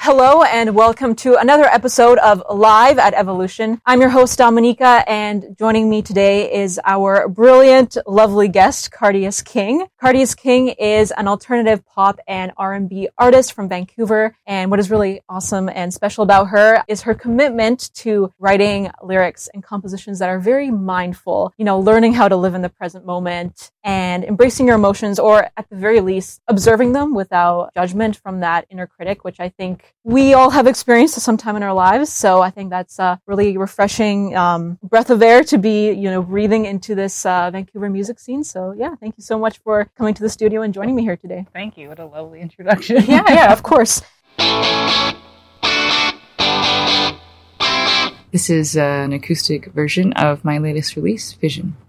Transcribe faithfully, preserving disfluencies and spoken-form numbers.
Hello and welcome to another episode of Live at Evolution. I'm your host, Dominica, and joining me today is our brilliant, lovely guest, Cardius King. Cardius King is an alternative pop and R and B artist from Vancouver, and what is really awesome and special about her is her commitment to writing lyrics and compositions that are very mindful, you know, learning how to live in the present moment and embracing your emotions, or at the very least, observing them without judgment from that inner critic, which I think we all have experienced at some time in our lives. So I think that's a really refreshing um, breath of air to be, you know, breathing into this uh, Vancouver music scene. So yeah, thank you so much for coming to the studio and joining me here today. Thank you. What a lovely introduction. yeah, yeah, of course. This is uh, an acoustic version of my latest release, Vision.